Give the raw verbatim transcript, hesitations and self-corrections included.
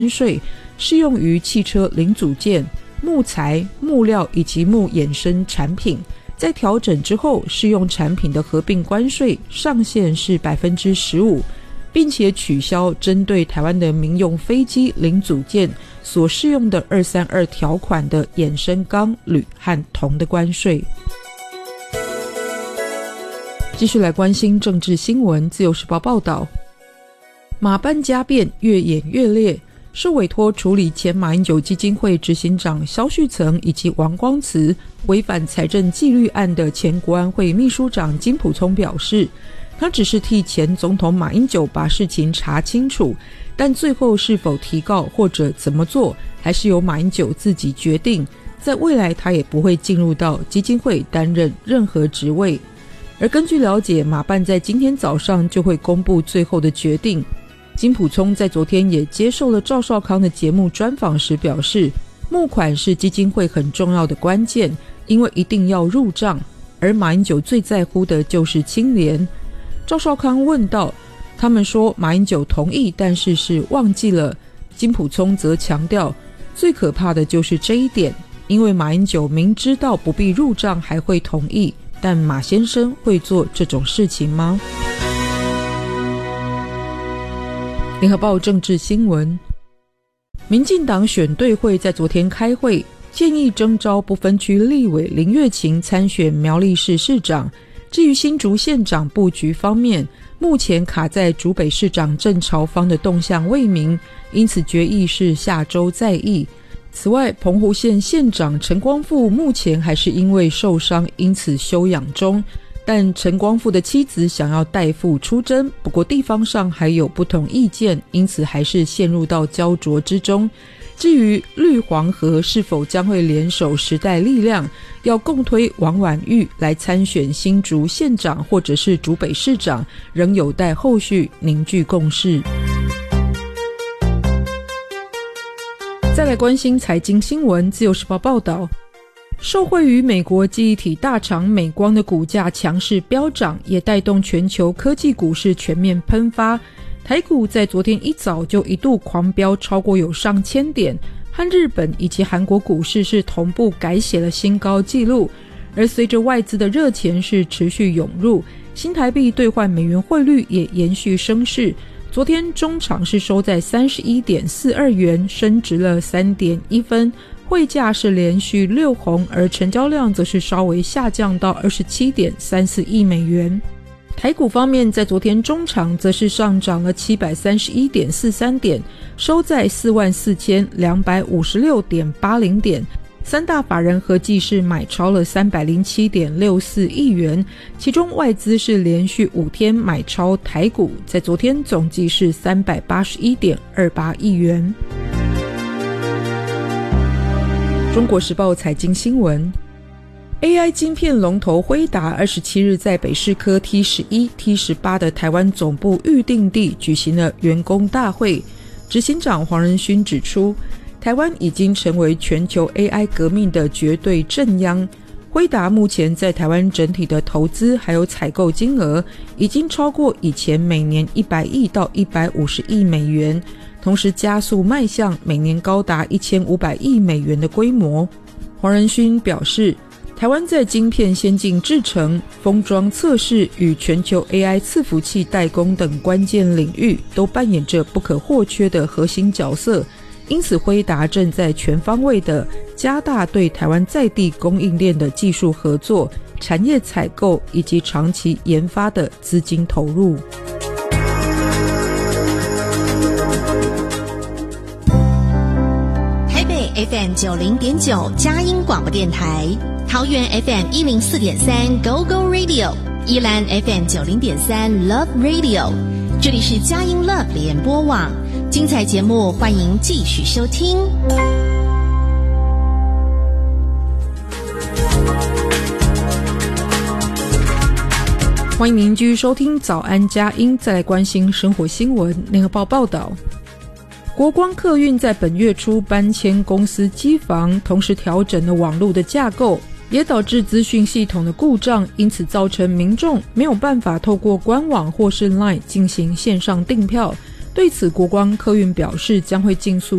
税适用于汽车零组件、木材、木料以及木衍生产品，在调整之后，适用产品的合并关税上限是 百分之十五， 并且取消针对台湾的民用飞机零组件所适用的二三二条款的衍生钢、铝和铜的关税。继续来关心政治新闻，自由时报报道，马办家变越演越烈，受委托处理前马英九基金会执行长萧旭岑以及王光慈违反财政纪律案的前国安会秘书长金溥聪表示，他只是替前总统马英九把事情查清楚，但最后是否提告或者怎么做，还是由马英九自己决定，在未来他也不会进入到基金会担任任何职位。而根据了解，马办在今天早上就会公布最后的决定。金溥聪在昨天也接受了赵少康的节目专访时表示，募款是基金会很重要的关键，因为一定要入账，而马英九最在乎的就是清廉。赵少康问道，他们说马英九同意，但是是忘记了。金溥聪则强调，最可怕的就是这一点，因为马英九明知道不必入账还会同意，但马先生会做这种事情吗？联合报政治新闻，民进党选对会在昨天开会，建议征召不分区立委林月琴参选苗栗市市长。至于新竹县长布局方面，目前卡在竹北市长郑朝方的动向未明，因此决议是下周再议。此外，澎湖县县长陈光复目前还是因为受伤，因此休养中，但陈光复的妻子想要代父出征，不过地方上还有不同意见，因此还是陷入到焦灼之中。至于绿黄河是否将会联手时代力量，要共推王婉玉来参选新竹县长或者是竹北市长，仍有待后续凝聚共识。再来关心财经新闻，自由时报报道，受惠于美国记忆体大厂美光的股价强势飙涨，也带动全球科技股市全面喷发。台股在昨天一早就一度狂飙超过有上千点，和日本以及韩国股市是同步改写了新高纪录。而随着外资的热钱是持续涌入，新台币兑换美元汇率也延续升势。昨天中场是收在 三十一点四二元，升值了 三点一分，汇价是连续六红，而成交量则是稍微下降到 二十七点三四亿美元。台股方面，在昨天中场则是上涨了 七百三十一点四三点，收在 四万四千两百五十六点八零点。三大法人合计是买超了 三百零七点六四亿元，其中外资是连续五天买超台股，在昨天总计是 三百八十一点二八亿元。中国时报财经新闻， A I 晶片龙头辉达二十七日在北市科 T 十一、T 十八 的台湾总部预定地举行了员工大会。执行长黄仁勋指出，台湾已经成为全球 A I 革命的绝对正央。辉达目前在台湾整体的投资还有采购金额已经超过以前每年一百亿到一百五十亿美元，同时加速迈向每年高达一千五百亿美元的规模。黄仁勋表示，台湾在晶片先进制程、封装测试与全球 A I 伺服器代工等关键领域都扮演着不可或缺的核心角色，因此辉达正在全方位的加大对台湾在地供应链的技术合作、产业采购以及长期研发的资金投入。 台北 F M 九零点九 佳音广播电台，桃园 F M 一零四点三 Go Go Radio， 宜兰 F M 九零点三 Love Radio， 这里是佳音 Love 联播网，精彩节目欢迎继续收听。 欢迎您继续收听早安佳音，再来关心生活新闻。联合报报道，国光客运在本月初搬迁公司机房，同时调整了网络的架构，也导致资讯系统的故障，因此造成民众没有办法透过官网或是 LINE 进行线上订票， 对此，国光客运表示将会尽速